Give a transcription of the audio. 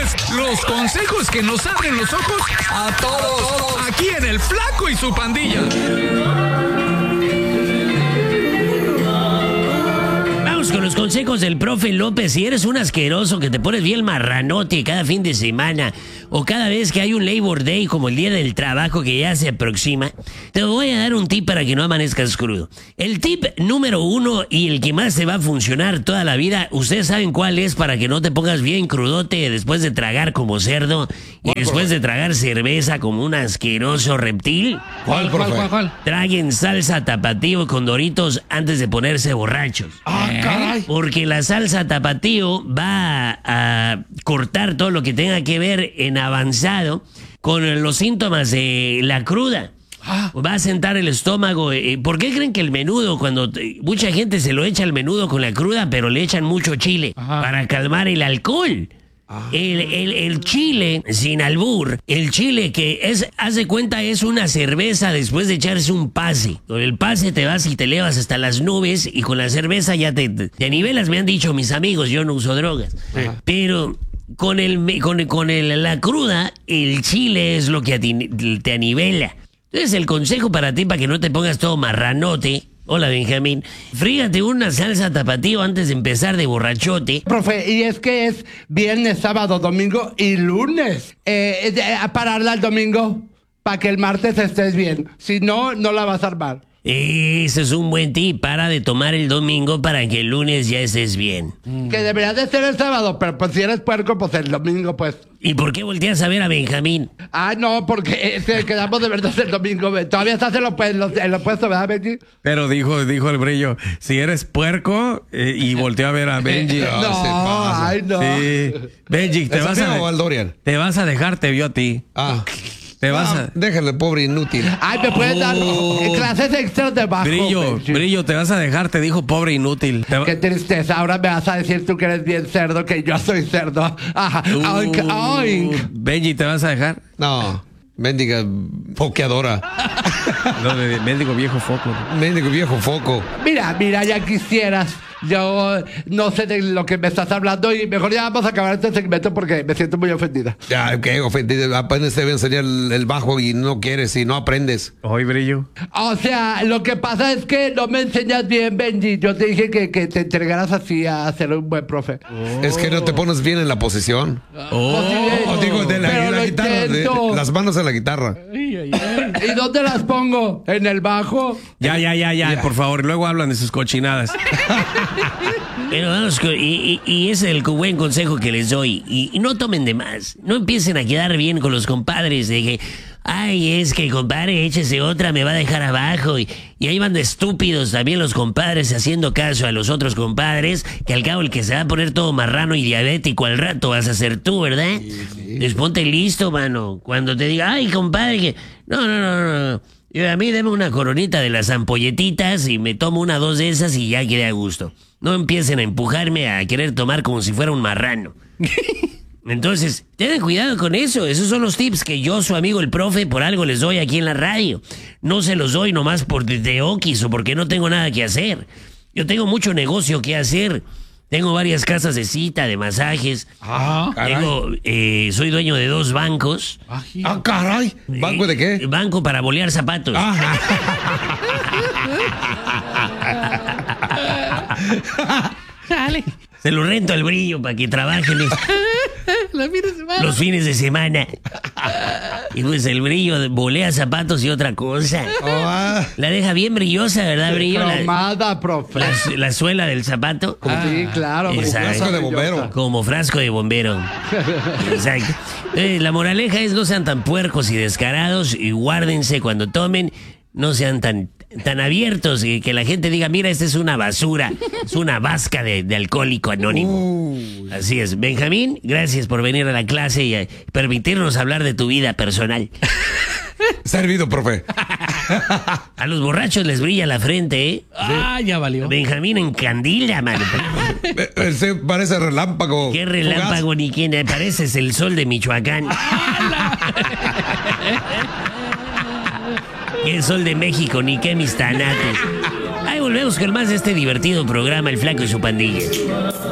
ustedes los consejos que nos abren los ojos a todos. Aquí en El Flaco y su Pandilla. Vamos con los consejos del profe López. Si eres un asqueroso que te pones bien marranote cada fin de semana o cada vez que hay un Labor Day como el día del trabajo que ya se aproxima, te voy a dar un tip para que no amanezcas crudo. El tip número 1 y el que más te va a funcionar toda la vida, ustedes saben cuál es para que no te pongas bien crudote después de tragar como cerdo y después de tragar cerveza como un asqueroso reptil. ¿Cuál? Traguen salsa tapatío con Doritos antes de ponerse borrachos. Caray. Porque la salsa tapatío va a cortar todo lo que tenga que ver en avanzado con los síntomas de la cruda. Va a sentar el estómago. ¿Por qué creen que el menudo, cuando mucha gente se lo echa al menudo con la cruda, pero le echan mucho chile para calmar el alcohol? El chile, sin albur, el chile que es, haz de cuenta, es una cerveza después de echarse un pase. Con el pase te vas y te elevas hasta las nubes y con la cerveza ya te anivelas, me han dicho mis amigos, yo no uso drogas. Pero con la cruda, el chile es lo que te anivela. Entonces el consejo para ti, para que no te pongas todo marranote. Hola, Benjamín. Frígate una salsa tapatío antes de empezar de borrachote. Profe, y es que es viernes, sábado, domingo y lunes. A pararla el domingo para que el martes estés bien. Si no, no la vas a armar. Ese es un buen tip. Para de tomar el domingo para que el lunes ya estés bien. Que debería de ser el sábado, pero pues si eres puerco, pues el domingo, pues. ¿Y por qué volteas a ver a Benjamín? No, porque quedamos de verdad el domingo. Todavía estás en lo puesto, ¿verdad, Benji? Pero dijo el Brillo, si eres puerco, y volteó a ver a Benji. No. Sí. Benji, te vas a dejar, te vio a ti. Déjale, pobre inútil. Me puedes dar clases extras de bajo. Brillo, te vas a dejar, te dijo pobre inútil. Qué tristeza, ahora me vas a decir tú que eres bien cerdo, que yo soy cerdo. Oink, oink. Benji, ¿te vas a dejar? No, mendiga foqueadora. Mendigo viejo foco. Mendigo viejo foco. Mira, ya quisieras. Yo no sé de lo que me estás hablando y mejor ya vamos a acabar este segmento porque me siento muy ofendida. Ya, qué ofendida. Apenas te voy a enseñar el bajo y no quieres y no aprendes. Hoy, Brillo. O sea, lo que pasa es que no me enseñas bien, Benji. Yo te dije que te entregaras así a ser un buen profe. Es que no te pones bien en la posición. Digo, de la guitarra, las manos en la guitarra. ¿Y dónde las pongo? ¿En el bajo? Ya, por favor. Luego hablan de sus cochinadas. Pero vamos, y ese es el buen consejo que les doy. Y no tomen de más. No empiecen a quedar bien con los compadres de que, es que compadre, échese otra, me va a dejar abajo. Y ahí van de estúpidos también los compadres haciendo caso a los otros compadres, que al cabo el que se va a poner todo marrano y diabético al rato vas a ser tú, ¿verdad? Sí. Pues ponte listo, mano. Cuando te diga, compadre, que... No. A mí deme una coronita de las ampolletitas y me tomo 1 o 2 de esas y ya quedé a gusto. No empiecen a empujarme a querer tomar como si fuera un marrano. Entonces, tengan cuidado con eso. Esos son los tips que yo, su amigo el profe, por algo les doy aquí en la radio. No se los doy nomás por de okis o porque no tengo nada que hacer. Yo tengo mucho negocio que hacer. Tengo varias casas de cita, de masajes. Soy dueño de 2 bancos. Caray. ¿Banco de qué? Banco para bolear zapatos. Dale. Se lo rento al Brillo para que trabaje los fines de semana. Y pues el Brillo bolea zapatos y otra cosa. La deja bien brillosa, ¿verdad, Brillo? Cromada, profe. La suela del zapato. Sí, claro. Como frasco de bombero. Como frasco de bombero. Exacto. La moraleja es: no sean tan puercos y descarados y guárdense cuando tomen. No sean tan abiertos y que la gente diga, mira, esta es una basura, es una vasca de alcohólico anónimo. Así es. Benjamín, gracias por venir a la clase y permitirnos hablar de tu vida personal. Servido, profe. A los borrachos les brilla la frente, ¿eh? Ya valió. Benjamín encandila, mano. Se parece relámpago. ¿Qué relámpago fugaz? Ni quién? Pareces el sol de Michoacán. El sol de México, ni qué mis tanates. Ahí volvemos con más de este divertido programa, El Flaco y su Pandilla.